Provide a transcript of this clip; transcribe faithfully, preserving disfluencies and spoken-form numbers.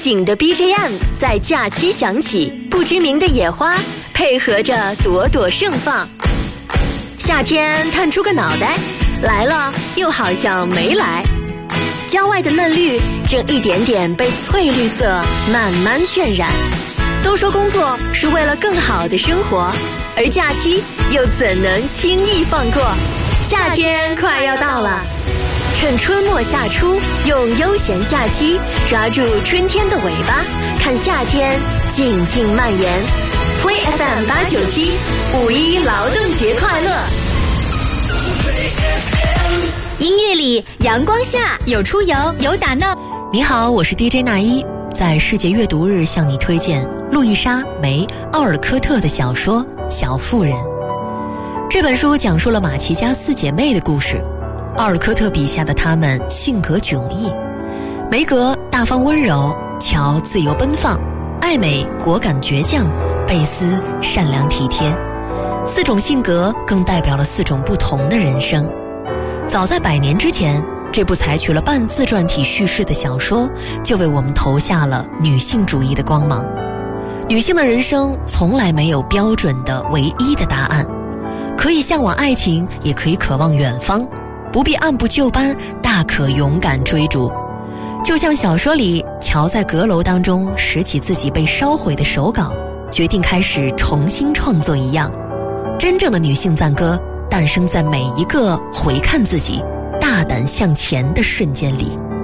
警的 B G M 在假期响起，不知名的野花配合着朵朵盛放。夏天探出个脑袋，来了又好像没来。郊外的嫩绿正一点点被翠绿色慢慢渲染。都说工作是为了更好的生活，而假期又怎能轻易放过？夏天快要到了，趁春末夏初，用悠闲假期抓住春天的尾巴，看夏天静静蔓延。Play F M 八九七，五一劳动节快乐！ 音乐里，阳光下有出游，有打闹。 你好，我是 D J 那一，在世界阅读日向你推荐路易莎·梅·奥尔科特的小说《小妇人》。这本书讲述了马奇家四姐妹的故事。奥尔科特笔下的她们性格迥异，梅格大方温柔，乔自由奔放，艾美果敢倔强，贝斯善良体贴。四种性格更代表了四种不同的人生。早在百年之前，这部采取了半自传体叙事的小说就为我们投下了女性主义的光芒。女性的人生从来没有标准的唯一的答案，可以向往爱情，也可以渴望远方，不必按部就班，大可勇敢追逐。就像小说里乔在阁楼当中拾起自己被烧毁的手稿，决定开始重新创作一样。真正的女性赞歌诞生在每一个回看自己大胆向前的瞬间里。